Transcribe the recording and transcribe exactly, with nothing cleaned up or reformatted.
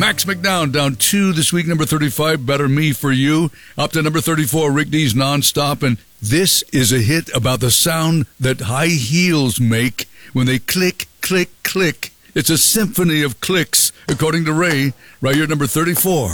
Max McDowell down two this week, number thirty-five, Better Me For You. Up to number thirty-four, Rick Dees, Nonstop. And this is a hit about the sound that high heels make when they click, click, click. It's a symphony of clicks, according to Ray, right here at number thirty-four.